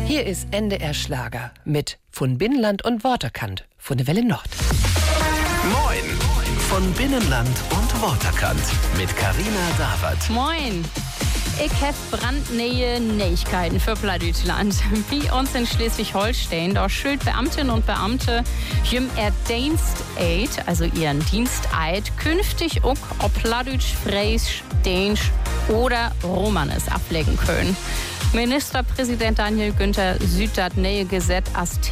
Hier ist NDR Schlager mit von Binnenland und Waterkant von der Welle Nord. Moin von Binnenland und Waterkant mit Carina Dawert. Moin. Ich habe brandneue Neuigkeiten für Plattdeutschland. Wie uns in Schleswig-Holstein, da schuld Beamtinnen und Beamte ihren Diensteid, also ihren Diensteid, künftig auch ob Plattdeutsch, Fränkisch, Dänisch oder Romanes ablegen können. Ministerpräsident Daniel Günther sieht das neue Gesetz als